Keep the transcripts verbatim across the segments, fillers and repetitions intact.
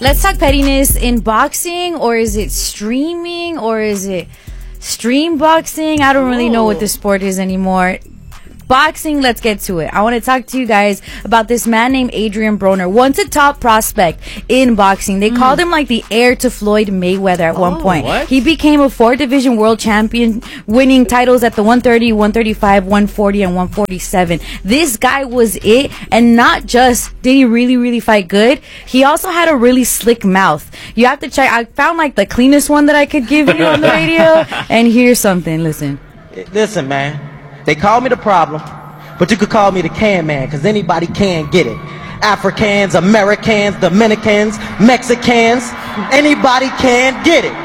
Let's talk pettiness in boxing, or is it streaming, or is it stream boxing? I don't really know what the sport is anymore. Boxing, let's get to it. I want to talk to you guys about this man named Adrian Broner, once a top prospect in boxing. They mm. called him like the heir to Floyd Mayweather at oh, one point. What? He became a four-division world champion, winning titles at the one thirty, one thirty-five, one forty, and one forty-seven. This guy was it, and not just did he really, really fight good, he also had a really slick mouth. You have to check. I found like the cleanest one that I could give you on the radio, and here's something. Listen. Listen, man. They call me the problem, but you could call me the can man, because anybody can get it. Africans, Americans, Dominicans, Mexicans, anybody can get it.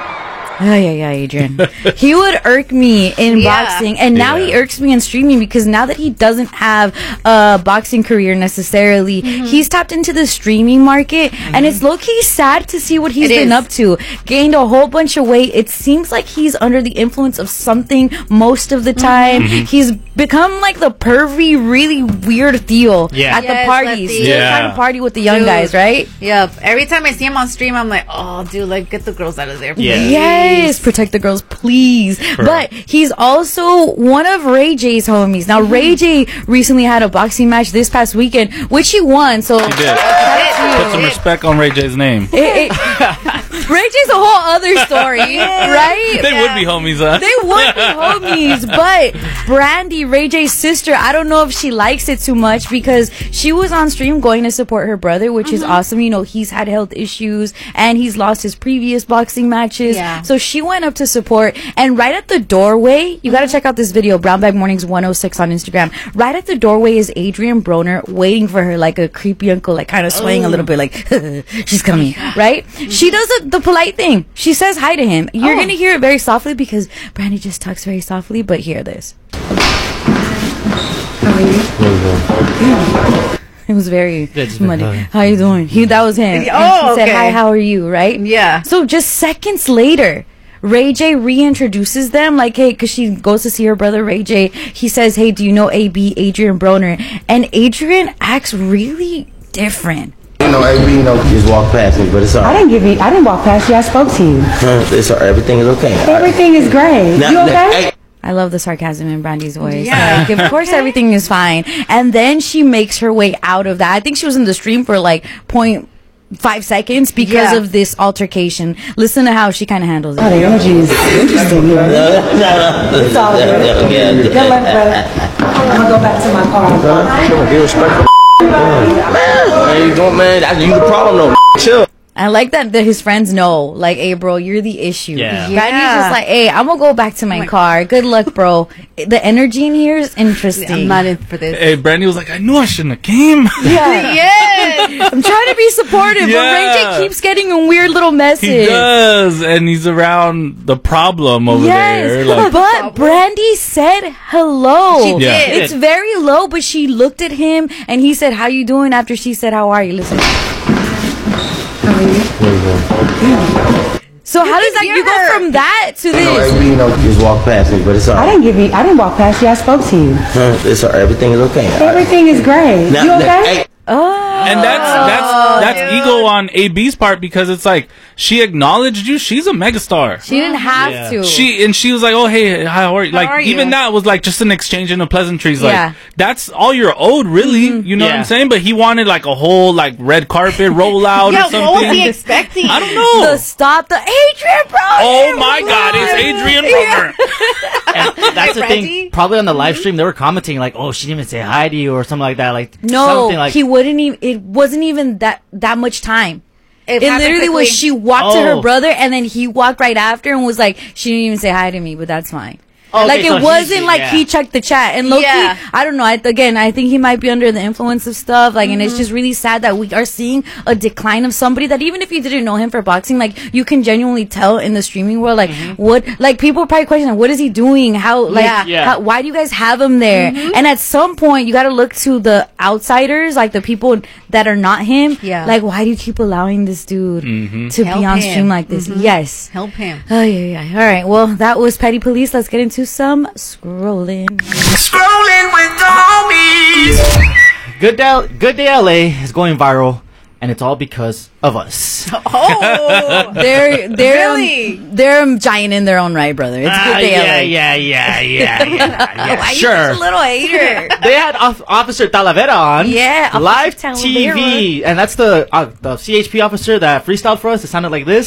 Oh, yeah, yeah, Adrian. He would irk me in yeah. boxing, and now yeah. he irks me in streaming, because now that he doesn't have a boxing career necessarily, mm-hmm. he's tapped into the streaming market, mm-hmm. and it's low-key sad to see what he's it been is. up to. Gained a whole bunch of weight. It seems like he's under the influence of something most of the time. Mm-hmm. He's become like the pervy, really weird Theo yeah. at yes, the parties. Still yeah. trying to party with the young dude. guys, right? Yep. Every time I see him on stream, I'm like, oh, dude, like, get the girls out of there, please. Yeah. Yes, protect the girls, please. Correct. But he's also one of Ray J's homies. Now, mm-hmm. Ray J recently had a boxing match this past weekend, which he won. So he did. Put some respect on Ray J's name. It, it, Ray J's a whole other story, right? They yeah. would be homies, huh? They would be homies, but Brandy, Ray J's sister, I don't know if she likes it too much, because she was on stream going to support her brother, which mm-hmm. is awesome. You know, he's had health issues, and he's lost his previous boxing matches. Yeah. So she went up to support, and right at the doorway, you mm-hmm. got to check out this video, Brown Bag Mornings one oh six on Instagram. Right at the doorway is Adrian Broner waiting for her like a creepy uncle, like kind of swaying oh. a little bit, like, she's coming, right? Mm-hmm. She does a, the polite thing. She says hi to him. You're oh. going to hear it very softly, because Brandy just talks very softly, but hear this. How are you? It was very muddy. How you doing? He, that was him. Oh, he said, okay. hi, how are you, right? Yeah. So just seconds later, Ray J reintroduces them, like, hey, because she goes to see her brother Ray J. He says, hey, do you know A B, Adrian Broner? And Adrian acts really different. You know, A B, you know, just walk past me, but it's all right. I didn't give you, I didn't walk past you, I spoke to you. It's all right. Everything is okay. Everything is great. Now, you okay? Now, hey. I love the sarcasm in Brandy's voice. Yeah. Like, of course everything is fine. And then she makes her way out of that. I think she was in the stream for like point five seconds because yeah. of this altercation. Listen to how she kind of handles it. Oh, the energy is interesting here. It's all good. Good luck, brother. I'm going to go back to my car. Be respectful. Man, man, you don't, man. That's you the problem, though. Chill. I like that, that his friends know, like, hey, bro, you're the issue. Yeah. yeah. Brandy's just like, hey, I'm going to go back to my oh car. My Good luck, bro. The energy in here is interesting. I'm not in for this. Hey, Brandy was like, I knew I shouldn't have came. Yeah. Yes. I'm trying to be supportive, yeah. but Ray J keeps getting a weird little message. He does, and he's around the problem over yes, there. Like, but Brandy said hello. She yeah. did. It's very low, but she looked at him, and he said, how you doing? After she said, how are you? Listen. How are you? So you how does that, you go from that to this? You know, A B, you know, just walk past me, but it's all right. I didn't give you, I didn't walk past you, I spoke to you. It's all right. Everything is okay. Everything is great. Now, you okay? Now, hey. Oh. And that's that's that's dude. ego on A B's part, because it's like she acknowledged you. She's a megastar. She didn't have yeah. to. She and she was like, "Oh, hey, how are you?" How Like are you? even that was like just an exchange in the pleasantries. Like yeah. that's all you're owed, really. Mm-hmm. You know yeah. what I'm saying? But he wanted like a whole like red carpet rollout yeah, or something. What was he expecting? I don't know. The stop the Adrian Broner. Oh my God, it's Adrian Broner. And that's the thing. Probably on the live stream, they were commenting like, "Oh, she didn't even say hi to you" or something like that. Like no, something like he wouldn't even. It wasn't even that that much time. It, it literally quickly. was she walked oh. to her brother, and then he walked right after and was like, she didn't even say hi to me, but that's fine. Okay, like so it wasn't he, like yeah. he checked the chat, and Loki, Yeah. I don't know. I, again, I think he might be under the influence of stuff. Like, mm-hmm. and it's just really sad that we are seeing a decline of somebody that even if you didn't know him for boxing, like you can genuinely tell in the streaming world, like mm-hmm. what, like people are probably questioning, what is he doing? How, like, Yeah. Yeah. How, why do you guys have him there? Mm-hmm. And at some point, you got to look to the outsiders, like the people that are not him. Yeah. Like, why do you keep allowing this dude mm-hmm. to Help be on him. stream like this? Mm-hmm. Yes. Help him. Oh yeah, yeah. All right. Well, that was Petty Police. Let's get into some scrolling. Scrolling with the homies. Good Day, Good Day L A is going viral, and it's all because of us. Oh, They're they're Really? um, they're a giant in their own right, brother. It's Ah, good they yeah, L A. yeah, yeah, yeah, yeah, yeah. Why are you Sure. such a little hater? They had Off- Officer Talavera on. Yeah, Officer live T V, Talavera. and that's the uh, the C H P officer that freestyled for us. It sounded like this.